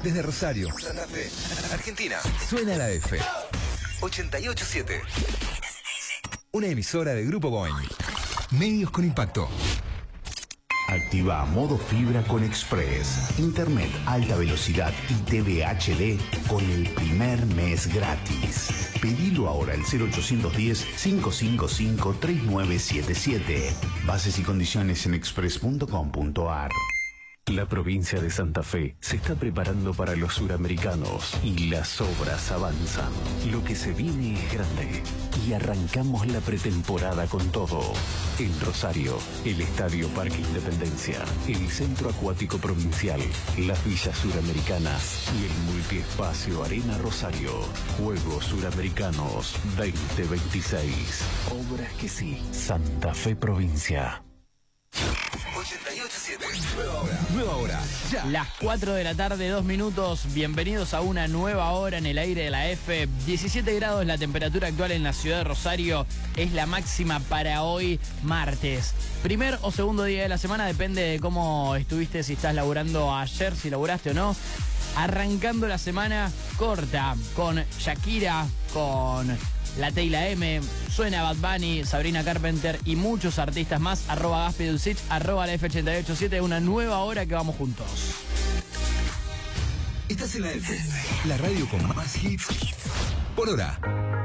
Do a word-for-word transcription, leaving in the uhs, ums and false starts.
Desde Rosario, Santa Fe, Argentina, suena la F. ochenta y ocho siete. Una emisora de Grupo Boing. Medios con impacto. Activa modo fibra con Express. Internet alta velocidad y T V H D con el primer mes gratis. Pedilo ahora al cero ochocientos diez, cinco cinco cinco, tres nueve siete siete. Bases y condiciones en express punto com punto ar. La provincia de Santa Fe se está preparando para los suramericanos y las obras avanzan. Lo que se viene es grande y arrancamos la pretemporada con todo. En Rosario, el Estadio Parque Independencia, el Centro Acuático Provincial, las Villas Suramericanas y el Multiespacio Arena Rosario. Juegos Suramericanos veinte veintiséis. Obras que sí. Santa Fe Provincia. ochenta y ocho siete. Nueva hora. Nueva hora. Ya. Las cuatro de la tarde, dos minutos. Bienvenidos a una nueva hora en el aire de la F. diecisiete grados la temperatura actual en la ciudad de Rosario. Es la máxima para hoy, martes. Primer o segundo día de la semana, depende de cómo estuviste, si estás laburando ayer, si laburaste o no. Arrancando la semana corta con Shakira, con La Teila M, suena Bad Bunny, Sabrina Carpenter y muchos artistas más. Arroba Gaspi Dulcich, arroba la F ochenta y ocho siete, una nueva hora que vamos juntos. Estás en la F, la radio con más hits por hora.